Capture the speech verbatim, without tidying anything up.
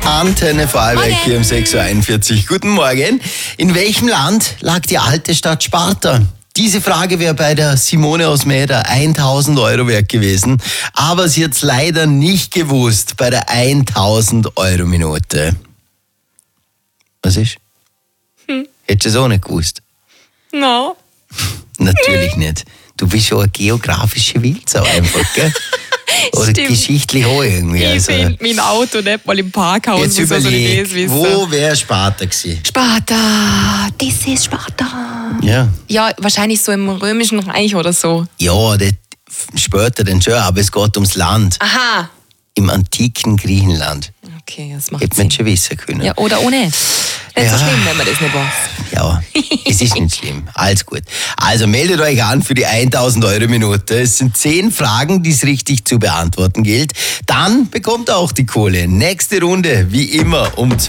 Antenne Vorarlberg hier um sechs Uhr einundvierzig. Guten Morgen. In welchem Land lag die alte Stadt Sparta? Diese Frage wäre bei der Simone aus Mäder tausend Euro wert gewesen, aber sie hat es leider nicht gewusst bei der tausend Euro Minute. Was ist? Hm. Hättest du es auch nicht gewusst? No. Natürlich nicht. Du bist schon eine geografische Wildsau einfach, gell? Oder Stimmt. geschichtlich auch irgendwie. Ich Also, finde mein Auto nicht mal im Parkhaus. jetzt muss also überleg, nicht wissen. wo wäre Sparta gewesen? Sparta, das ist Sparta. Ja. Ja, wahrscheinlich so im Römischen Reich oder so. Ja, das später dann schon, aber es geht ums Land. Aha. Im antiken Griechenland. Okay, das macht Hätte man Sinn. schon wissen können. Ja, oder ohne. Nicht Ja. so schlimm, wenn man das nicht weiß. Ja, es ist nicht schlimm. Alles gut. Also meldet euch an für die tausend Euro Minute. Es sind zehn Fragen, die es richtig zu beantworten gilt. Dann bekommt ihr auch die Kohle. Nächste Runde, wie immer, um zwei.